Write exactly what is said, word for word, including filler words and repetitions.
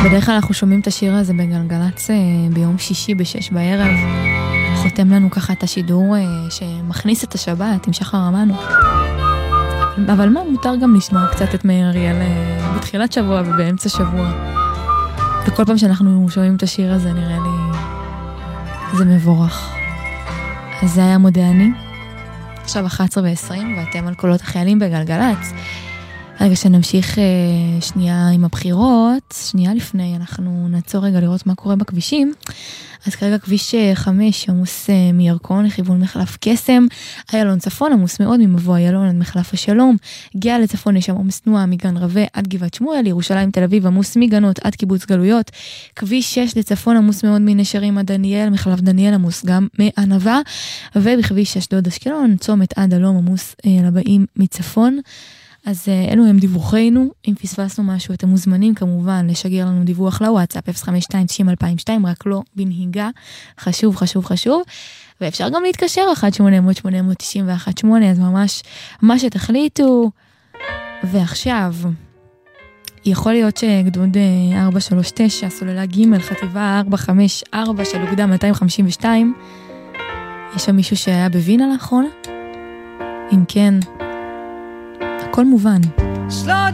בדרך כלל אנחנו שומעים את השיר הזה בגלגלצ ביום שישי בשש בערב. חותם לנו ככה את השידור שמכניס את השבת עם שחר אמנו. אבל מה, מותר גם לשמוע קצת את מאיר אריאל בתחילת שבוע ובאמצע שבוע. וכל פעם שאנחנו שומעים את השיר הזה נראה לי זה מבורך. אז זה היה מודה אני. עכשיו אחת עשרה ועשרים ואתם על קולות החיילים בגלגלצ. רגע שנמשיך אה, שנייה עם הבחירות, שנייה לפני אנחנו נעצור רגע לראות מה קורה בכבישים. אז כרגע כביש חמש עמוס אה, מירקון לכיוון מחלף קסם, איילון צפון עמוס מאוד ממבוא איילון עד מחלף השלום, גאה לצפון יש עמוס תנועה מגן רווה עד גבעת שמואל, ירושלים תל אביב עמוס מגנות עד קיבוץ גלויות, כביש שש לצפון עמוס מאוד מנשרים עד דניאל, מחלף דניאל עמוס גם מענבה, ובכביש אשדוד אשקלון צומת עד הלום עמוס אה, לבאים מצפון. אז אלו הם דיווחנו, אם פספסנו משהו אתם מוזמנים כמובן לשגר לנו דיווח לוואטסאפ אפס חמש שתיים תשעים אלפיים ושתיים, רק לא בנהיגה, חשוב חשוב חשוב, ואפשר גם להתקשר אחת שמונה אפס אפס שמונה תשע אחת שמונה, אז ממש מה שתחליטו. ועכשיו יכול להיות שגדוד ארבע שלוש תשע, סוללה ג' חטיבה ארבע חמש ארבע של אוגדה מאתיים חמישים ושתיים, יש שם מישהו שהיה בווינה לאחרונה? אם כן, הכל מובן. Slow